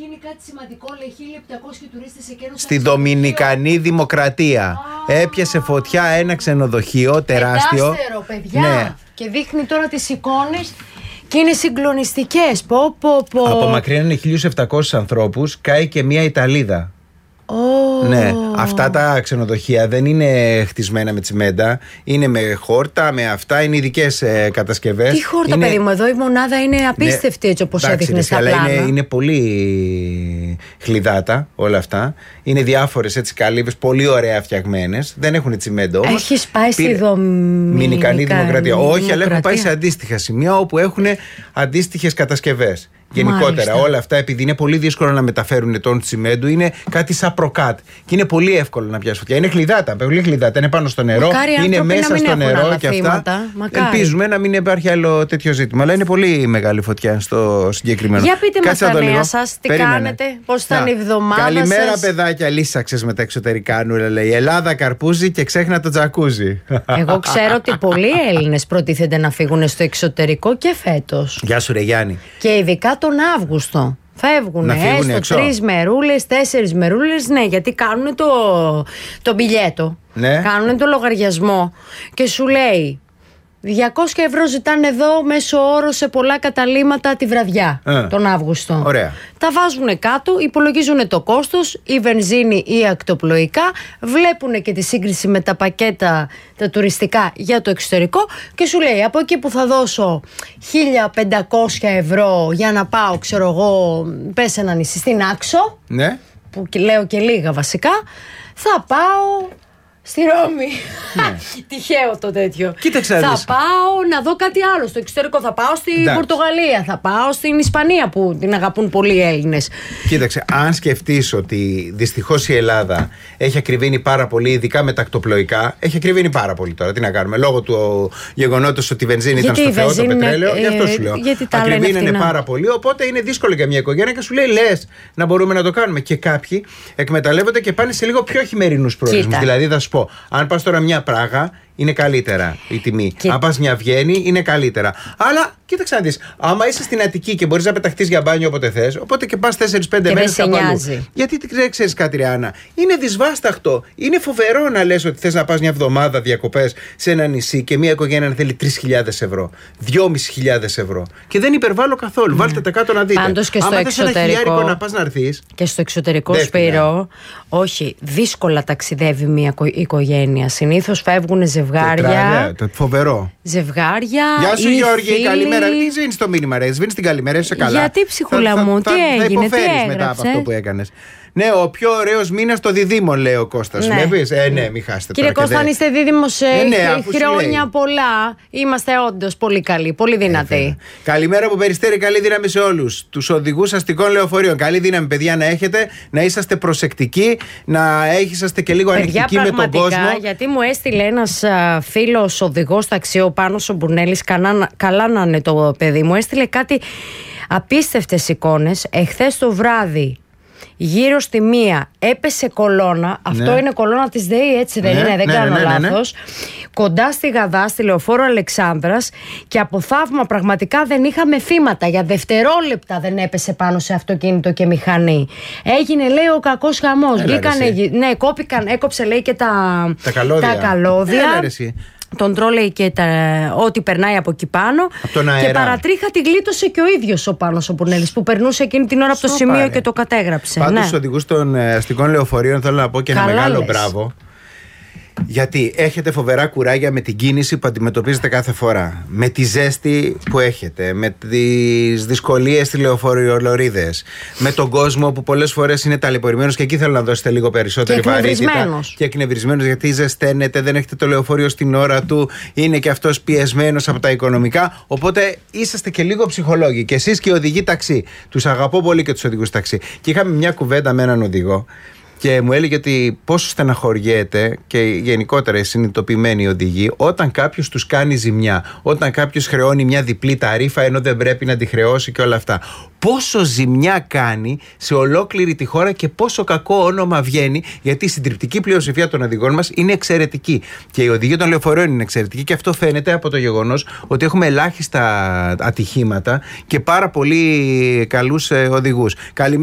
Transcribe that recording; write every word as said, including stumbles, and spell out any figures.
γίνει κάτι σημαντικό, λέει χίλια επτακόσιοι τουρίστες εκένωσαν. Στη Δομινικανή Δημοκρατία. Ah. Έπιασε φωτιά ένα ξενοδοχείο τεράστιο. Πεντάστερο, παιδιά. Ναι. Και δείχνει τώρα τις εικόνες. Και είναι συγκλονιστικές. Πω, πω, πω. Απομακρύνανε χίλιους επτακόσιους ανθρώπους, κάει και μία Ιταλίδα. Oh. Ναι, αυτά τα ξενοδοχεία δεν είναι χτισμένα με τσιμέντα. Είναι με χόρτα, με αυτά, είναι ειδικές ε, κατασκευές. Τι χόρτα, είναι... παιδί μου, εδώ η μονάδα είναι απίστευτη, ναι, έτσι όπως έδειχνε στα πλάνα. Αλλά είναι, είναι πολύ χλιδάτα όλα αυτά. Είναι διάφορες έτσι καλύβες, πολύ ωραία φτιαγμένες. Δεν έχουν τσιμέντο όμως. Έχεις πάει στη Δομινικανή Δημοκρατία? Όχι, αλλά έχω πάει σε αντίστοιχα σημεία όπου έχουν αντίστοιχες κατασκευές. Γενικότερα, μάλιστα, όλα αυτά, επειδή είναι πολύ δύσκολο να μεταφέρουν τόνους τσιμέντου, είναι κάτι σαν προκάτ. Και είναι πολύ εύκολο να πιάσει φωτιά. Είναι χλιδάτα, πολύ χλιδάτα. Είναι πάνω στο νερό, μακάρι είναι μέσα στο νερό και αυτά. Μακάρι. Ελπίζουμε να μην υπάρχει άλλο τέτοιο ζήτημα. Αλλά είναι πολύ μεγάλη φωτιά στο συγκεκριμένο. Για πείτε μας τα νέα σας, τι περίμενε. Κάνετε, πώς ήταν η εβδομάδα. Καλημέρα, σας. Παιδάκια, λύσαξες με τα εξωτερικά νου, λέει. Ελλάδα καρπούζι και ξέχνα το τζακούζι. Εγώ ξέρω ότι πολλοί Έλληνες προτίθενται να φύγουν στο εξωτερικό και φέτος. Γεια σου, ρε Γιάννη. Και ειδικά τον Αύγουστο. Φεύγουν έστω τρεις μερούλες, τέσσερις μερούλες, ναι, γιατί κάνουν το, το μπιλιέτο. Ναι. Κάνουν το λογαριασμό και σου λέει διακόσια ευρώ ζητάνε εδώ μέσω όρο σε πολλά καταλύματα τη βραδιά ε. τον Αύγουστο. Ωραία. Τα βάζουν κάτω, υπολογίζουν το κόστος, η βενζίνη ή ακτοπλοϊκά, βλέπουν και τη σύγκριση με τα πακέτα τα τουριστικά για το εξωτερικό και σου λέει από εκεί που θα δώσω χίλια πεντακόσια ευρώ για να πάω, ξέρω εγώ, πες ένα νησί στην Άξο, ναι, που λέω και λίγα βασικά, θα πάω στη Ρώμη. Ναι. Τυχαίο το τέτοιο. Κοίταξε, θα δεις. Πάω να δω κάτι άλλο στο εξωτερικό. Θα πάω στην Εντάξει. Πορτογαλία. Θα πάω στην Ισπανία που την αγαπούν πολλοί Έλληνες. Κοίταξε, αν σκεφτείς ότι δυστυχώς η Ελλάδα έχει ακριβήνει πάρα πολύ, ειδικά με τα ακτοπλοϊκά, έχει ακριβήνει πάρα πολύ τώρα. Τι να κάνουμε, λόγω του γεγονότος ότι η βενζίνη γιατί ήταν στο Θεό, το πετρέλαιο. Ε, γι' αυτό σου λέω. Ακριβήνανε πάρα πολύ. Οπότε είναι δύσκολο για μια οικογένεια και σου λέει λες να μπορούμε να το κάνουμε. Και κάποιοι εκμεταλλεύονται και πάνε σε λίγο πιο χειμερινούς προορισμούς. Δηλαδή θα σου πω, αν πας τώρα μια Πράγα, είναι καλύτερα η τιμή. Και... αν πας μια Βιέννη, είναι καλύτερα. Αλλά κοίταξε να δεις, άμα είσαι στην Αττική και μπορείς να πεταχτείς για μπάνιο όποτε θες, οπότε και πας τέσσερις πέντε μέρες κάπου αλλού. Γιατί ξέρεις κάτι, ρε Άννα, είναι δυσβάσταχτο. Είναι φοβερό να λες ότι θες να πας μια εβδομάδα διακοπές σε ένα νησί και μια οικογένεια να θέλει τρεις χιλιάδες ευρώ, δυόμισι χιλιάδες ευρώ. Και δεν υπερβάλλω καθόλου. Mm. Βάλτε τα κάτω να δείτε. Πάντως και στο άμα εξωτερικό. Θες ένα χιλιάρικο να πας να έρθεις. Και στο εξωτερικό, Σπύρο, όχι, δύσκολα ταξιδεύει μια οικογένεια. Συνήθως φεύγουν ζευγάρια. Ναι, φοβερό. Ζευγάρια. Γεια σου, Γιώργη, καλημέρα. Τι σβήνεις το μήνυμα, ρε. Σβήνεις την καλημέρα, είσαι καλά. Γιατί, ψυχούλα μου, τι έγινε, τι έγραψε. Μετά από αυτό που έκανες. Ναι, ο πιο ωραίος μήνας το διδήμο, λέει ο Κώστας. Ναι. Βλέπεις, ε, ναι, μην χάσετε. Κύριε Κώστα, αν είστε δίδυμος ε, ε, ναι, χρόνια πολλά, είμαστε όντως πολύ καλοί, πολύ δυνατοί. Ε, καλημέρα από Περιστέρη, καλή δύναμη σε όλους. Τους οδηγούς αστικών λεωφορείων. Καλή δύναμη, παιδιά, να έχετε, να είσαστε προσεκτικοί, να είσαστε και λίγο ανοιχτικοί με τον κόσμο. Γιατί μου έστειλε ένας φίλος οδηγός ταξί, ο Πάνος ο Μπουνέλης, καλά, καλά να είναι το παιδί μου, έστειλε κάτι απίστευτες εικόνες. Εχθές το βράδυ, γύρω στη μία έπεσε κολόνα. Αυτό ναι. είναι κολόνα της ΔΕΗ, έτσι δεν ναι, είναι, δεν ναι, κάνω ναι, ναι, ναι. λάθος. Κοντά στη Γαδά, στη λεωφόρο Αλεξάνδρας, και από θαύμα πραγματικά δεν είχαμε θύματα. Για δευτερόλεπτα δεν έπεσε πάνω σε αυτοκίνητο και μηχανή. Έγινε, λέει, ο κακός χαμός. Βγήκανε, ναι, κόπηκαν, έκοψε, λέει, και τα, τα καλώδια. Τα καλώδια. Έλα, τον τρόλεϊ και τα, ό,τι περνάει από εκεί πάνω. Και παρατρίχα τη γλίτωσε και ο ίδιος ο Πάνος ο Μπουνέλης που περνούσε εκείνη την ώρα από το σημείο πάρε. Και το κατέγραψε. Πάντως, ναι. στους οδηγούς των αστικών λεωφορείων θέλω να πω και ένα μεγάλο λες. Μπράβο. Γιατί έχετε φοβερά κουράγια με την κίνηση που αντιμετωπίζετε κάθε φορά. Με τη ζέστη που έχετε, με τις δυσκολίες στις λεωφορειολωρίδες, με τον κόσμο που πολλές φορές είναι ταλαιπωρημένος και εκεί θέλω να δώσετε λίγο περισσότερη βαρύτητα. Και εκνευρισμένος γιατί ζεσταίνετε, δεν έχετε το λεωφορείο στην ώρα του, είναι και αυτός πιεσμένος από τα οικονομικά. Οπότε είσαστε και λίγο ψυχολόγοι. Και εσείς και οι οδηγοί ταξί. Τους αγαπώ πολύ και τους οδηγούς ταξί. Και είχαμε μια κουβέντα με έναν οδηγό. Και μου έλεγε ότι πόσο στεναχωριέται και γενικότερα οι συνειδητοποιημένοι οδηγοί όταν κάποιος τους κάνει ζημιά, όταν κάποιος χρεώνει μια διπλή ταρίφα ενώ δεν πρέπει να τη χρεώσει και όλα αυτά. Πόσο ζημιά κάνει σε ολόκληρη τη χώρα και πόσο κακό όνομα βγαίνει, γιατί η συντριπτική πλειοψηφία των οδηγών μας είναι εξαιρετική. Και οι οδηγοί των λεωφορείων είναι εξαιρετικοί και αυτό φαίνεται από το γεγονός ότι έχουμε ελάχιστα ατυχήματα και πάρα πολύ καλούς οδηγούς.